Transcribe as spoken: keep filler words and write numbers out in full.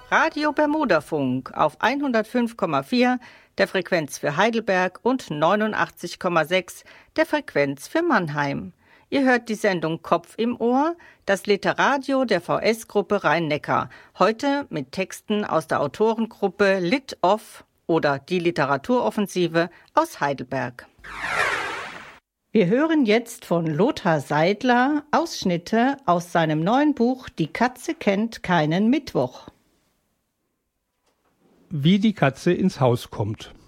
Radio Bermudafunk auf hundertfünf Komma vier der Frequenz für Heidelberg und neunundachtzig Komma sechs der Frequenz für Mannheim. Ihr hört die Sendung Kopf im Ohr, das Literadio der V S-Gruppe Rhein-Neckar. Heute mit Texten aus der Autorengruppe Lit Off oder die Literaturoffensive aus Heidelberg. Wir hören jetzt von Lothar Seidler Ausschnitte aus seinem neuen Buch Die Katze kennt keinen Mittwoch. Wie die Katze ins Haus kommt.